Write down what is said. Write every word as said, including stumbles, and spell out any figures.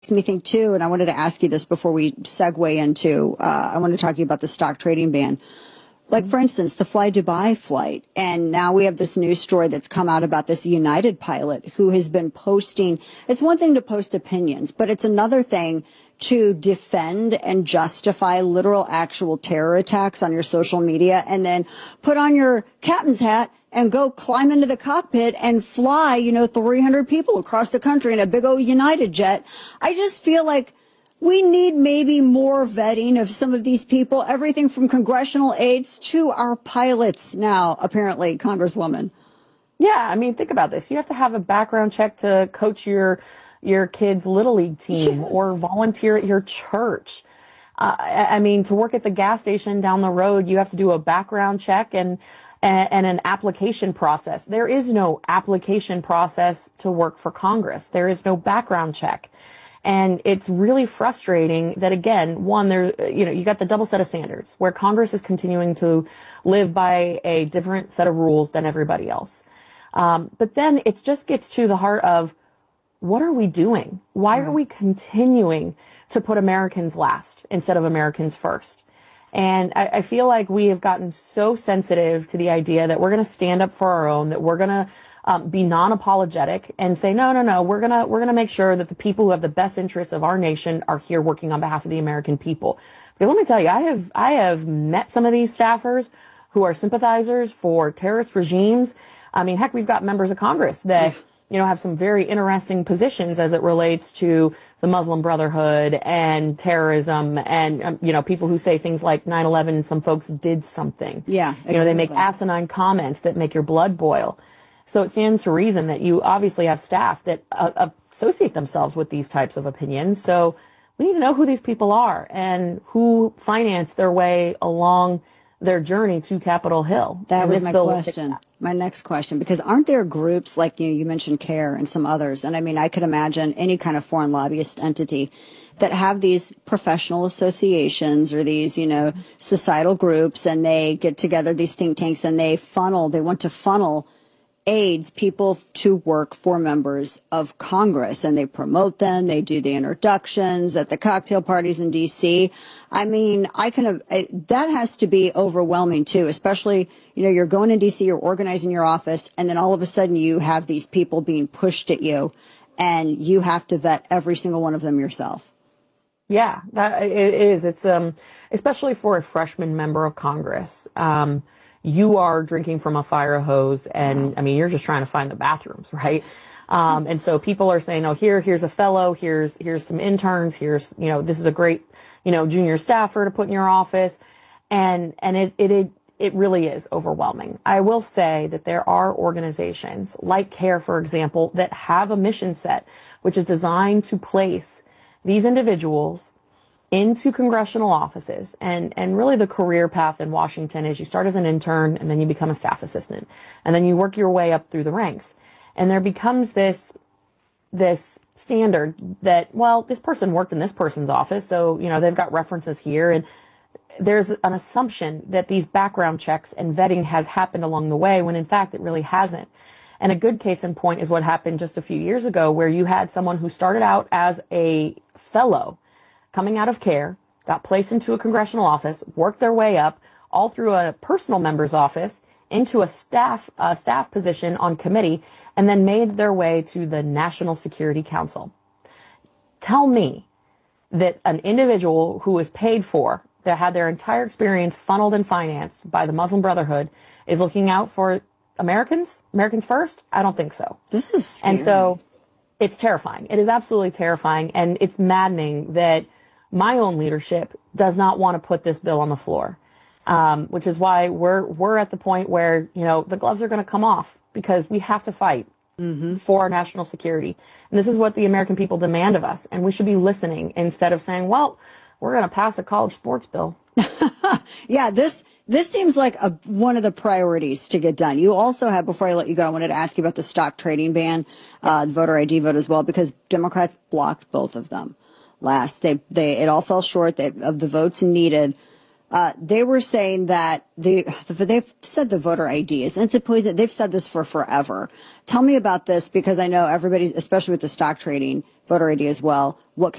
Makes me think too, and I wanted to ask you this before we segue into, uh, I want to talk to you about the stock trading ban. Like, for instance, the Fly Dubai flight. And now we have this news story that's come out about this United pilot who has been posting. It's one thing to post opinions, but it's another thing to defend and justify literal actual terror attacks on your social media and then put on your captain's hat and go climb into the cockpit and fly, you know, three hundred people across the country in a big old United jet. I just feel like we need maybe more vetting of some of these people, everything from congressional aides to our pilots now, apparently, Congresswoman. Yeah, I mean, think about this. You have to have a background check to coach your your kid's Little League team yes. or volunteer at your church. Uh, I mean, to work at the gas station down the road, you have to do a background check and, and, and an application process. There is no application process to work for Congress. There is no background check. And it's really frustrating that, again, one, there, you know, you got the double set of standards where Congress is continuing to live by a different set of rules than everybody else. Um, but then it just gets to the heart of, what are we doing? Why are we continuing to put Americans last instead of Americans first? And I, I feel like we have gotten so sensitive to the idea that we're going to stand up for our own, that we're going to Um, be non-apologetic and say, no, no, no, we're going to, we're going to make sure that the people who have the best interests of our nation are here working on behalf of the American people. Because let me tell you, I have, I have met some of these staffers who are sympathizers for terrorist regimes. I mean, heck, we've got members of Congress that, you know, have some very interesting positions as it relates to the Muslim Brotherhood and terrorism and, um, you know, people who say things like nine eleven, some folks did something. Yeah. Exactly. You know, they make asinine comments that make your blood boil. So it stands to reason that you obviously have staff that uh, associate themselves with these types of opinions. So we need to know who these people are and who financed their way along their journey to Capitol Hill. That was my question. My next question, because aren't there groups like you, you mentioned CARE and some others? And I mean, I could imagine any kind of foreign lobbyist entity that have these professional associations or these, you know, societal groups, and they get together, these think tanks, and they funnel, they want to funnel aides, people to work for members of Congress, and they promote them. They do the introductions at the cocktail parties in D C. I mean, I can, that has to be overwhelming too, especially, you know, you're going to D C, you're organizing your office, and then all of a sudden you have these people being pushed at you and you have to vet every single one of them yourself. Yeah, that it is. It's, um, especially for a freshman member of Congress. Um, you are drinking from a fire hose, and I mean, you're just trying to find the bathrooms, right? Um, and so people are saying, oh, here, here's a fellow, here's, here's some interns, here's, you know, this is a great, you know, junior staffer to put in your office. And, and it, it, it, it really is overwhelming. I will say that there are organizations like CARE, for example, that have a mission set, which is designed to place these individuals into congressional offices. And, and really the career path in Washington is you start as an intern and then you become a staff assistant and then you work your way up through the ranks. And there becomes this, this standard that, well, this person worked in this person's office, so, you know, they've got references here. And there's an assumption that these background checks and vetting has happened along the way when in fact it really hasn't. And a good case in point is what happened just a few years ago, where you had someone who started out as a fellow coming out of CARE, got placed into a congressional office, worked their way up all through a personal member's office into a staff uh, staff position on committee, and then made their way to the National Security Council. Tell me that an individual who was paid for, that had their entire experience funneled and financed by the Muslim Brotherhood, is looking out for Americans, Americans first? I don't think so. This is scary. And so it's terrifying. It is absolutely terrifying, and it's maddening that my own leadership does not want to put this bill on the floor, um, which is why we're we're at the point where, you know, the gloves are going to come off, because we have to fight mm-hmm. for our national security. And this is what the American people demand of us, and we should be listening instead of saying, well, we're going to pass a college sports bill. Yeah, this this seems like a, one of the priorities to get done. You also have, before I let you go, I wanted to ask you about the stock trading ban, uh, the voter I D vote as well, because Democrats blocked both of them last. They they it all fell short of the votes needed. Uh, they were saying that the they've said the voter I D is, and it's a poison. They've said this for forever. Tell me about this, because I know everybody, especially with the stock trading, voter I D as well. What